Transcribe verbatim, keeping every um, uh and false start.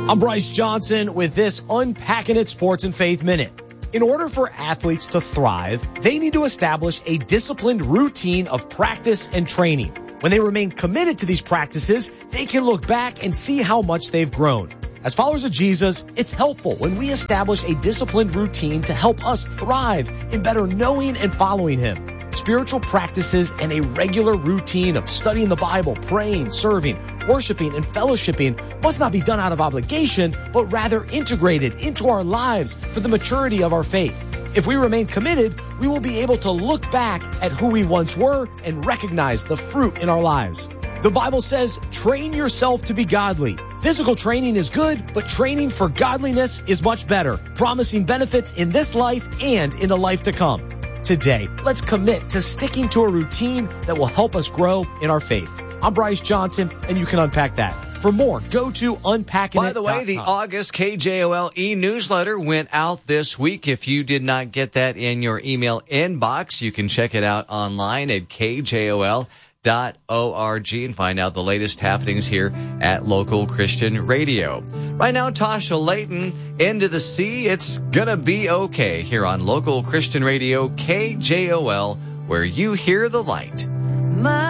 I'm Bryce Johnson with this Unpacking It Sports and Faith Minute. In order for athletes to thrive, they need to establish a disciplined routine of practice and training. When they remain committed to these practices, they can look back and see how much they've grown. As followers of Jesus, it's helpful when we establish a disciplined routine to help us thrive in better knowing and following Him. Spiritual practices and a regular routine of studying the Bible, praying, serving, worshiping, and fellowshipping must not be done out of obligation, but rather integrated into our lives for the maturity of our faith. If we remain committed, we will be able to look back at who we once were and recognize the fruit in our lives. The Bible says, train yourself to be godly. Physical training is good, but training for godliness is much better, promising benefits in this life and in the life to come. Today, let's commit to sticking to a routine that will help us grow in our faith. I'm Bryce Johnson, and you can unpack that. For more, go to unpacking it dot com. By the way, the August K J O L e-newsletter went out this week. If you did not get that in your email inbox, you can check it out online at K J O L dot org and find out the latest happenings here at Local Christian Radio. Right now, Tasha Layton, Into the Sea. It's gonna be okay here on Local Christian Radio, K J O L, where you hear the light. My